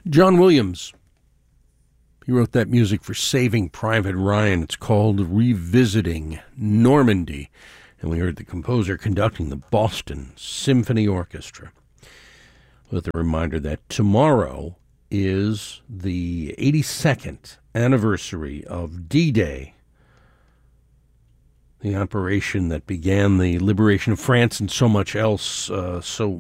John Williams. He wrote that music for Saving Private Ryan. It's called Revisiting Normandy. And we heard the composer conducting the Boston Symphony Orchestra. With a reminder that tomorrow is the 82nd anniversary of D-Day, the operation that began the liberation of France and so much else, so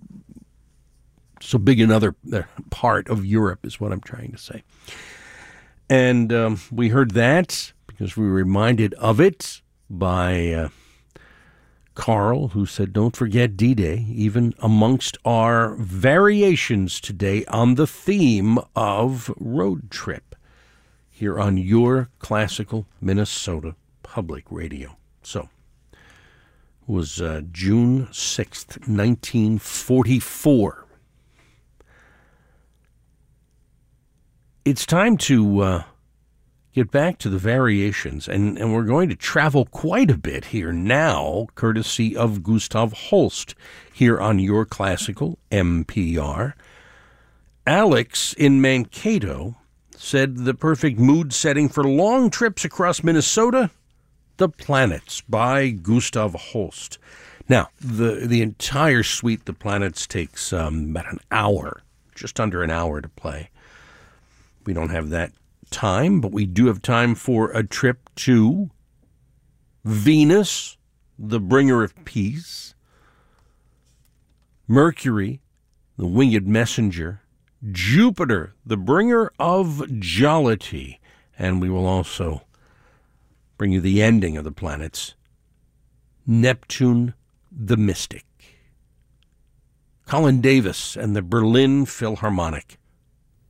big another part of Europe is what I'm trying to say. And we heard that because we were reminded of it by Carl, who said, don't forget D-Day, even amongst our variations today on the theme of road trip here on your classical Minnesota Public Radio. So, it was June 6th, 1944. It's time to get back to the variations, and we're going to travel quite a bit here now, courtesy of Gustav Holst, here on your classical MPR. Alex in Mankato said the perfect mood setting for long trips across Minnesota, The Planets by Gustav Holst. Now, the entire suite, The Planets, takes about an hour, just under an hour to play. We don't have that time, but we do have time for a trip to Venus, the bringer of peace, Mercury, the winged messenger, Jupiter, the bringer of jollity, and we will also bring you the ending of the planets, Neptune, the mystic. Colin Davis and the Berlin Philharmonic.